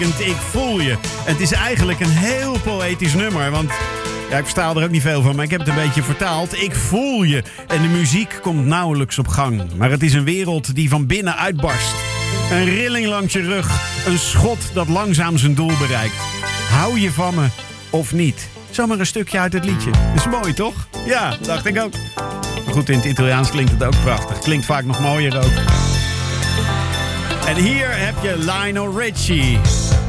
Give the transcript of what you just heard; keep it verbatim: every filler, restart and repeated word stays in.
Ik voel je. En het is eigenlijk een heel poëtisch nummer, want ja, ik versta er ook niet veel van, maar ik heb het een beetje vertaald. Ik voel je. En de muziek komt nauwelijks op gang. Maar het is een wereld die van binnen uitbarst. Een rilling langs je rug. Een schot dat langzaam zijn doel bereikt. Hou je van me of niet? Zomaar een stukje uit het liedje. Dat is mooi, toch? Ja, dacht ik ook. Maar goed, in het Italiaans klinkt het ook prachtig. Klinkt vaak nog mooier ook. En hier heb je Lionel Richie.